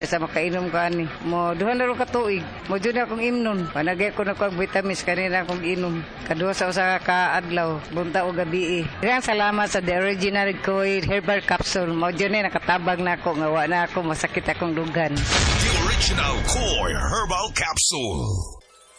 Sa makainom ka ani. Mo duha na ro ka tuig. Mo jud na akong imnon. Panagay ko na kog vitamins kanina akong inom. Kaduha sa usa ka adlaw, bunta o gabi. Daghang salamat sa The Original Koid Herbal Capsule. Mo jud ni nakatabang na ako nga wa na ako masakit akong dugan. The Original Koid Herbal Capsule.